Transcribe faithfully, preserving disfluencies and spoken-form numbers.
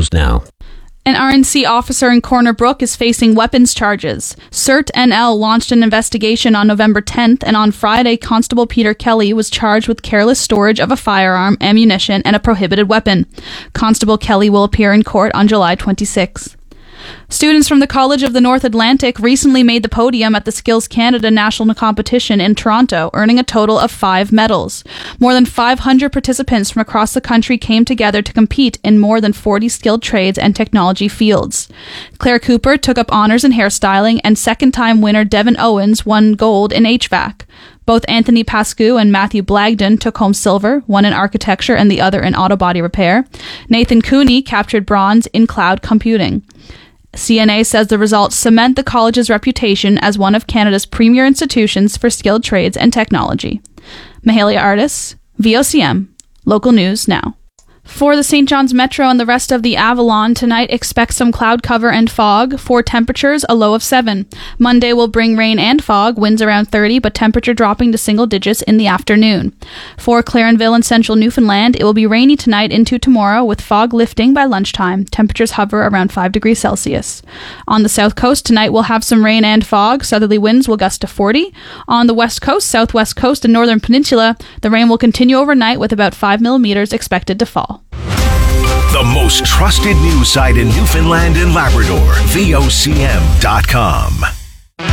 News Now. An R N C officer in Corner Brook is facing weapons charges. CERT N L launched an investigation on November tenth, and on Friday, Constable Peter Kelly was charged with careless storage of a firearm, ammunition, and a prohibited weapon. Constable Kelly will appear in court on July twenty-sixth. Students from the College of the North Atlantic recently made the podium at the Skills Canada National Competition in Toronto, earning a total of five medals. More than five hundred participants from across the country came together to compete in more than forty skilled trades and technology fields. Claire Cooper took up honors in hairstyling, and second-time winner Devin Owens won gold in H V A C. Both Anthony Pascu and Matthew Blagden took home silver, one in architecture and the other in auto body repair. Nathan Cooney captured bronze in cloud computing. C N A says the results cement the college's reputation as one of Canada's premier institutions for skilled trades and technology. Mahalia Artis, V O C M, Local News Now. For the Saint John's Metro and the rest of the Avalon, tonight expect some cloud cover and fog. For temperatures, a low of seven. Monday will bring rain and fog, winds around thirty, but temperature dropping to single digits in the afternoon. For Clarenville and central Newfoundland, it will be rainy tonight into tomorrow, with fog lifting by lunchtime. Temperatures hover around five degrees Celsius. On the south coast, tonight we'll have some rain and fog. Southerly winds will gust to forty. On the west coast, southwest coast, and northern peninsula, the rain will continue overnight with about five millimeters expected to fall. The most trusted news site in Newfoundland and Labrador, V O C M dot com.